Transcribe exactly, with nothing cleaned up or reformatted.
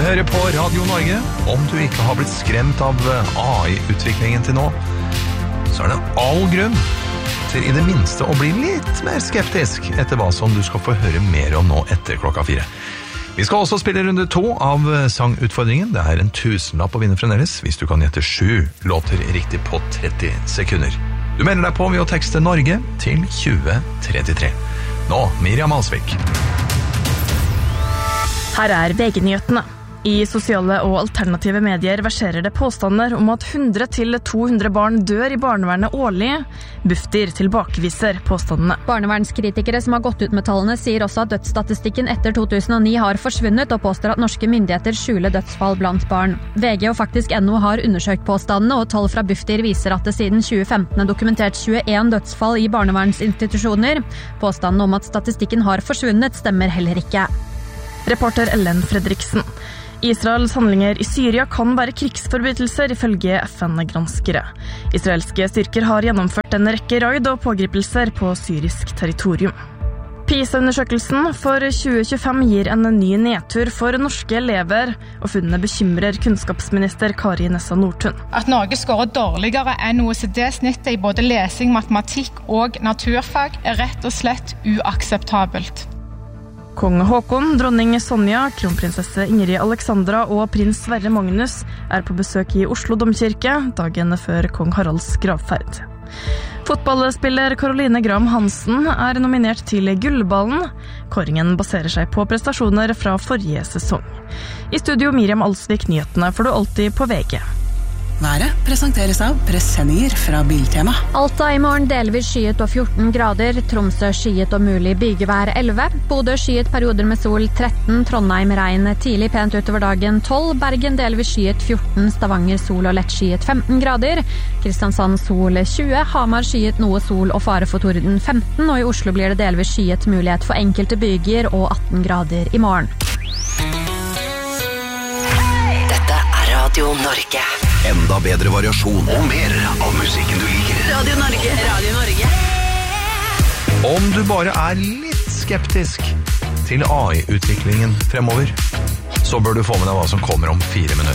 hører på Radio Norge. Om du ikke har blitt skremt av A I-utviklingen til nå, så er det all grunn til i det minste å bli litt mer skeptisk etter hva som du skal få høre mer om nå etter klokka fire. Vi skal også spille runde to av sangutfordringen. Det er en tusenlapp å vinne fremdeles hvis du kan gjette sju låter riktig på tretti sekunder. Du melder deg på ved å tekste Norge til tjue trettitre. Nå, Miriam Alsvik. Her er V G-nyhetene. I sosiale og alternative medier verserer det påstander om at hundre til to hundre barn dør i barnevernet årlig. Bufdir tilbakeviser påstandene. Barnevernskritikere som har gått ut med tallene sier også at dødsstatistikken etter to tusen og ni har forsvunnet, og påstår at norske myndigheter skjuler dødsfall blant barn. V G og faktisk N O har undersøkt påstandene, og tall fra Bufdir viser at det siden tjue femten er dokumentert tjueen dødsfall i barnevernsinstitusjoner. Påstanden om at statistikken har forsvunnet stemmer heller ikke. Reporter Ellen Fredriksen. Israels handlinger i Syria kan være krigsforbrytelser ifølge F N-granskere. Israelske styrker har gjennomført en rekke raid og pågripelser på syrisk territorium. PISA-undersøkelsen for tjue tjuefem gir en ny nedtur for norske elever, og funnene bekymrer kunnskapsminister Kari Nessa Nordtun. At Norge skårer dårligere enn O E C D-snittet i både lesing, matematikk og naturfag er rett og slett uakseptabelt. Kong Håkon, dronning Sonja, kronprinsesse Ingrid Alexandra og prins Sverre Magnus er på besøk i Oslo Domkirke dagen før kong Haralds gravferd. Fotballspiller Caroline Graham Hansen er nominert til Gullballen. Kåringen baserer seg på prestasjoner fra forrige sesong. I studio Miriam Alsvik, nyhetene får du alltid på V G. Været presenteres av presenninger fra Biltema. Alta i morgen delvis skyet og fjorten grader, Tromsø skyet og mulig bygevær elleve, Bodø skyet perioder med sol tretten, Trondheim regn tidlig pent utover dagen tolv, Bergen delvis skyet fjorten, Stavanger sol og lett skyet femten grader, Kristiansand sol tjue, Hamar skyet noe sol og fare for torden femten, og i Oslo blir det delvis skyet mulighet for enkelte byger og atten grader i morgen. Dette er Radio Norge. Enda bedre variasjon og mer av musikken du liker. Radio Norge. Radio Norge. Om du bare er litt skeptisk til A I-utviklingen fremover, så bør du få med deg hva som kommer om fire minutter.